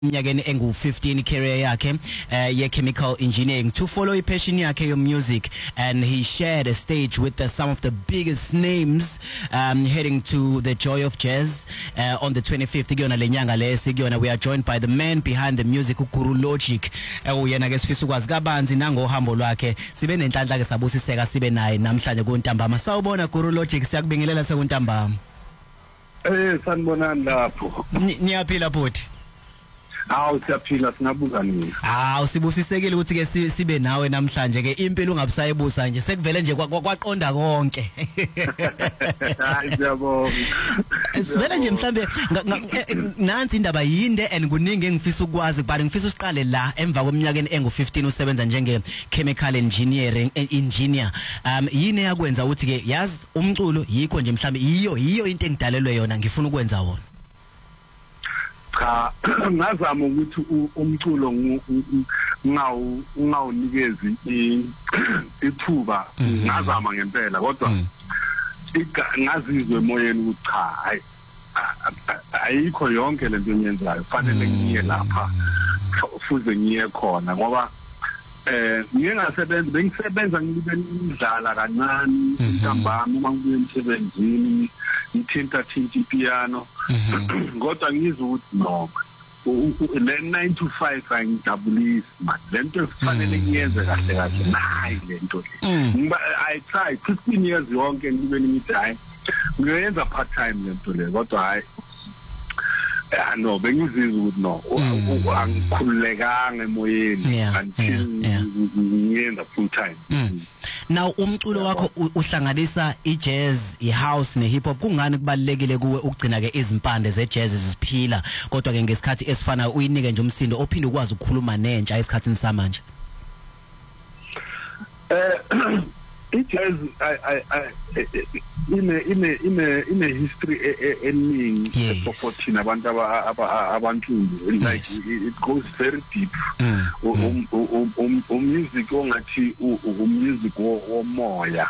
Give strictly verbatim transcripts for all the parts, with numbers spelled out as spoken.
Nyakeni engu fifteen career yakhe uh, ye chemical engineering to follow a passion yakhe yo music, and he shared a stage with uh, some of the biggest names um, heading to the Joy of Jazz uh, on the twenty-fifth kuyona lenyanga lesi kuyona. We are joined by the man behind the music uGuru Logic uyena ke sifisa ukwazi kabanzi nango hambo lwakhe. Sibe nenhlanhla ke sabusiseka sibe naye namhlanje kuNtambama. Sawubona Guru Logic, siyakubingelela sekuNtambama. Eh sanibonani lapho. Niyaphila bhuti? Hawu siyaphila, singabuza nini? Hawu sibusisekile ukuthi ke sibe nawe namhlanje ke impilo ungabusayibusa nje sekuvele nje kwaqonda konke. Hayi siyabonga. Sivela nje mhlambe nansi indaba yinde and kuningi engifisa ukwazi, but ngifisa usiqale la emva kweminyakeni engu fifteen usebenza njenge chemical engineering engineer. Um yini yakwenza ukuthi ke yazi umculo yikho nje mhlambe yiyo yiyo into engidalelwe yona ngifuna ukwenza wona? Cha ngazama ukuthi umculo ngawu ngawunikezi ithuba, ngazama ngempela kodwa ngazizwe emoyeni ukuthi cha hayi ayikho yonke lento enyenzayo fanele ngiye lapha fuze ngiye khona ngoba eh ngiye ngasebenza bengisebenza ngibe ngidlala kancane Ntambama uma ngibuye emsebenzini ngithinta thinta ipiano kodwa ngizwe ukuthi no le nine to five angidabulisi man lento kufanele ngiyenze kahle kahle nayi lento le I try fifteen years yonke ngibe ngithi hayi ngiyenza part time lento le kodwa hayi I know bengizizwe ukuthi no angikhululekanga emoyeni until ngiyenza full time. Now umculo wakho uhlanganisa i-jazz, i-house ne-hip hop. Kungani kubalekile kuwe ukugcina ke izimpande ze-jazz ziphila kodwa ke ngesikhathi esifana uyinike nje umsindo ophinde ukwazi ukukhuluma nentsha esikhathini samanje? Eh i-jazz I I in a in a in a in a history eningi for thina abantu abantu like it goes very deep. um um music ongathi umusic womoya.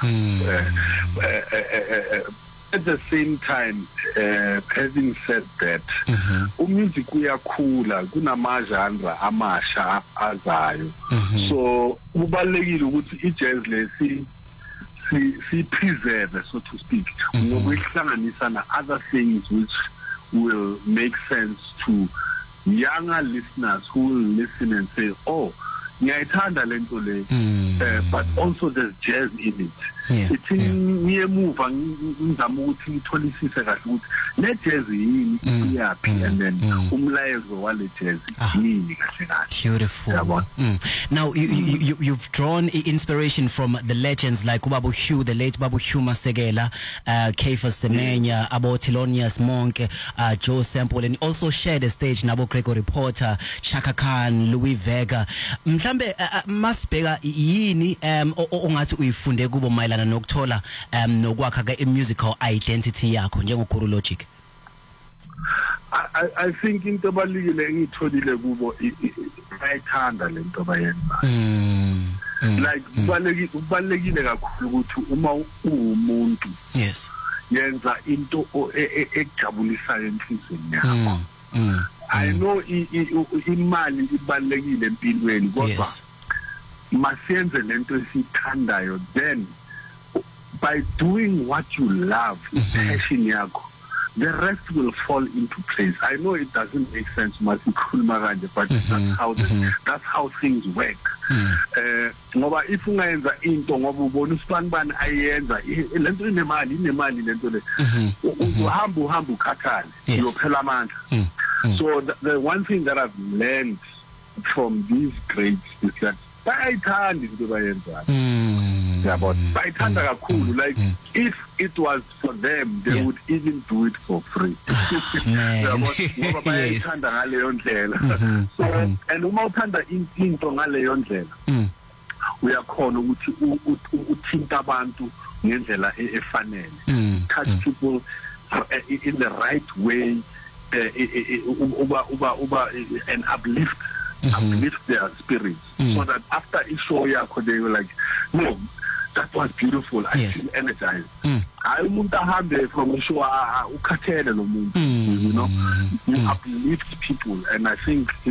At the same time, uh, having said that, umusic uyakhula kunamajandra amasha azayo, so kubalekile ukuthi i-jazz lesi si si preserve, so to speak, ngokuhlanganisa na other things which will make sense to younger listeners who will listen and say, oh ngiyayithanda lento le, but also there's jazz in it. Ithi ngiyemuva ngizama ukuthi ngitholisise kahle ukuthi le jazz yini iyaphi and then umlayezo wale jazz yini kahle kahle. Beautiful. Now you, you you've drawn inspiration from the legends like Ubaba Hugh, the late Babu Hugh Masekela, uh, Kefas Semenya, Abo Thelonious Monk, uh, Joe Sample, and also shared the stage nabo Gregory Porter, Chaka Khan, Louis Vega. Mhlambe masibheka yini um ongathi uyifunde kubo mayelana nokuthola um nokwakha ke musical identity yakho njengoGuru Logic? I I think into abalekile engitholile kubo bayithanda lento bayenza. Like kubalekile kubalekile kakhulu ukuthi uma uwumuntu yes yenza into ekujabulisayo enhlizweni yakho. I know imali ibalekile empilweni kodwa masiyenze lento esithandayo, then by doing what you love, passion yakho, the rest will fall into place. I know it doesn't make sense masikhuluma kanje, but that's how the, that's how things work. Eh ngoba if ungayenza into ngoba ubona usibanibani ayenza lento inemali inemali lento le uhamba uhamba ukhathale uyophela amandla. So the, the one thing that I've learned from these greats is that bayithanda into bayenza. Yeah, but bayithanda kakhulu, like if it was for them they yeah. would even do it for free. Yeah, but ngoba bayithanda ngaleyo ndlela. So and uma uthanda into ngaleyo ndlela uyakhona ukuthi uthinta abantu ngendlela efanele. Touch people in the right way. Uba uba uba and uplift uplift their spirits, so that after each show yakho they were like, no, that was beautiful. I Yes. feel energized. Mm. Hayi umuntu ahambe from a show ukhathele lo muntu, Mm. you know, you Mm. uplift people, and I think